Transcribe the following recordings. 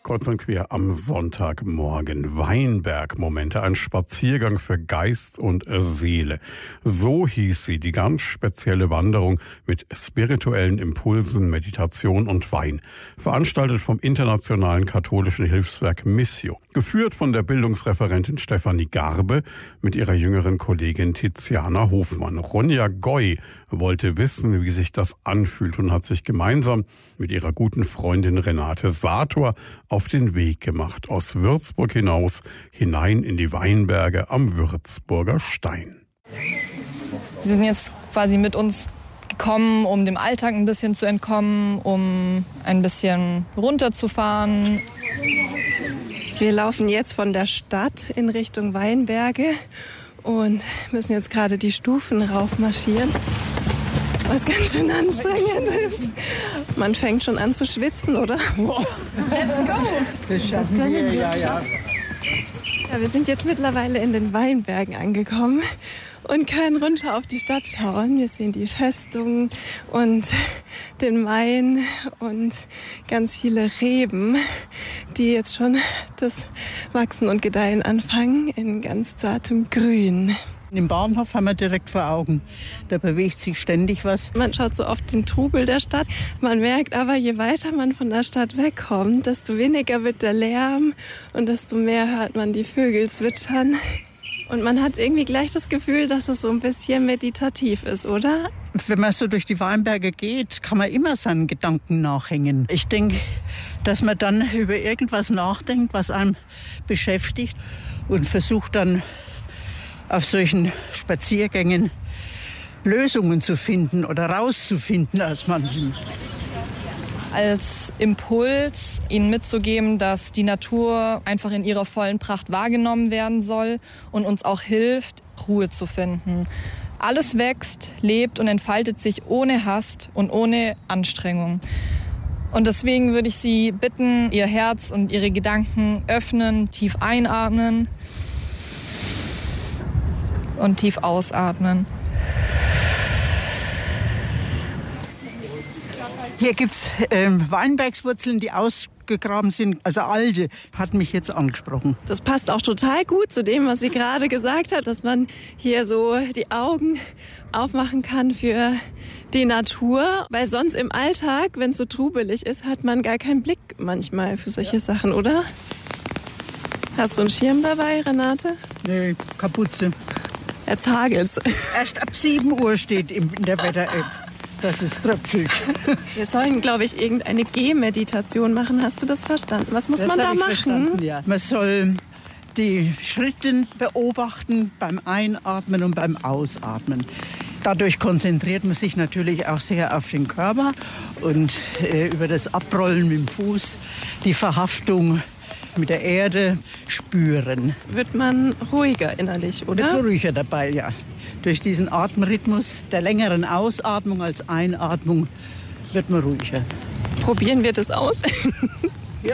Kreuz und quer am Sonntagmorgen. Weinbergmomente, ein Spaziergang für Geist und Seele. So hieß sie, die ganz spezielle Wanderung mit spirituellen Impulsen, Meditation und Wein. Veranstaltet vom Internationalen Katholischen Hilfswerk Missio. Geführt von der Bildungsreferentin Stefanie Garbe mit ihrer jüngeren Kollegin Tiziana Hofmann. Ronja Goy wollte wissen, wie sich das anfühlt und hat sich gemeinsam mit ihrer guten Freundin Renate Sator auf den Weg gemacht, aus Würzburg hinaus, hinein in die Weinberge am Würzburger Stein. Sie sind jetzt quasi mit uns gekommen, um dem Alltag ein bisschen zu entkommen, um ein bisschen runterzufahren. Wir laufen jetzt von der Stadt in Richtung Weinberge und müssen jetzt gerade die Stufen raufmarschieren, was ganz schön anstrengend ist. Man fängt schon an zu schwitzen, oder? Let's go! Das schaffen wir, ja. Ja, wir sind jetzt mittlerweile in den Weinbergen angekommen und können runter auf die Stadt schauen. Wir sehen die Festung und den Main und ganz viele Reben, die jetzt schon das Wachsen und Gedeihen anfangen in ganz zartem Grün. Im Bahnhof haben wir direkt vor Augen. Da bewegt sich ständig was. Man schaut so oft den Trubel der Stadt. Man merkt aber, je weiter man von der Stadt wegkommt, desto weniger wird der Lärm und desto mehr hört man die Vögel zwitschern. Und man hat irgendwie gleich das Gefühl, dass es so ein bisschen meditativ ist, oder? Wenn man so durch die Weinberge geht, kann man immer seinen Gedanken nachhängen. Ich denke, dass man dann über irgendwas nachdenkt, was einem beschäftigt und versucht dann auf solchen Spaziergängen Lösungen zu finden oder rauszufinden aus manchen. Als Impuls, ihnen mitzugeben, dass die Natur einfach in ihrer vollen Pracht wahrgenommen werden soll und uns auch hilft, Ruhe zu finden. Alles wächst, lebt und entfaltet sich ohne Hast und ohne Anstrengung. Und deswegen würde ich Sie bitten, Ihr Herz und Ihre Gedanken öffnen, tief einatmen und tief ausatmen. Hier gibt es Weinbergswurzeln, die ausgegraben sind, also alte, hat mich jetzt angesprochen. Das passt auch total gut zu dem, was sie gerade gesagt hat, dass man hier so die Augen aufmachen kann für die Natur. Weil sonst im Alltag, wenn es so trubelig ist, hat man gar keinen Blick manchmal für solche Sachen, oder? Hast du einen Schirm dabei, Renate? Nee, Kapuze. Jetzt hagelt's. Erst ab 7 Uhr steht in der Wetter-App, dass es tröpfelt. Wir sollen, glaube ich, irgendeine Gehmeditation machen. Hast du das verstanden? Was muss man da machen? Verstanden, ja. Man soll die Schritte beobachten beim Einatmen und beim Ausatmen. Dadurch konzentriert man sich natürlich auch sehr auf den Körper und über das Abrollen mit dem Fuß, die Verhaftung mit der Erde spüren. Wird man ruhiger innerlich, oder? Wird ruhiger dabei, ja. Durch diesen Atemrhythmus der längeren Ausatmung als Einatmung wird man ruhiger. Probieren wir das aus? Ja.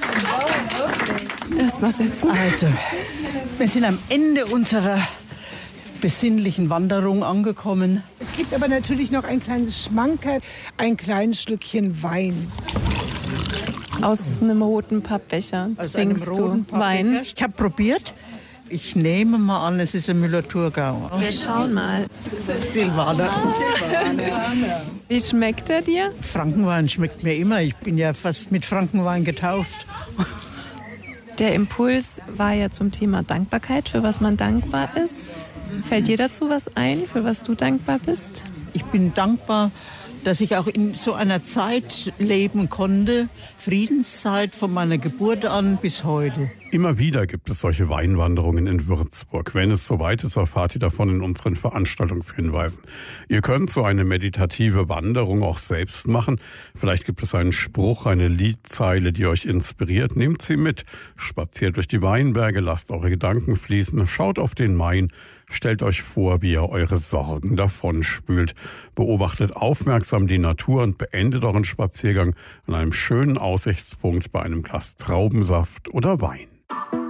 Erst mal setzen. Also, wir sind am Ende unserer besinnlichen Wanderung angekommen. Es gibt aber natürlich noch ein kleines Schmankerl, ein kleines Schlückchen Wein. Aus einem roten Pappbecher trinkst du Wein. Ich habe probiert. Ich nehme mal an, es ist ein Müller-Thurgau. Wir schauen mal. Silvaner. Wie schmeckt er dir? Frankenwein schmeckt mir immer. Ich bin ja fast mit Frankenwein getauft. Der Impuls war ja zum Thema Dankbarkeit, für was man dankbar ist. Fällt dir dazu was ein, für was du dankbar bist? Ich bin dankbar, dass ich auch in so einer Zeit leben konnte, Friedenszeit von meiner Geburt an bis heute. Immer wieder gibt es solche Weinwanderungen in Würzburg. Wenn es soweit ist, erfahrt ihr davon in unseren Veranstaltungshinweisen. Ihr könnt so eine meditative Wanderung auch selbst machen. Vielleicht gibt es einen Spruch, eine Liedzeile, die euch inspiriert. Nehmt sie mit, spaziert durch die Weinberge, lasst eure Gedanken fließen, schaut auf den Main, stellt euch vor, wie ihr eure Sorgen davonspült. Beobachtet aufmerksam die Natur und beendet euren Spaziergang an einem schönen Aussichtspunkt bei einem Glas Traubensaft oder Wein.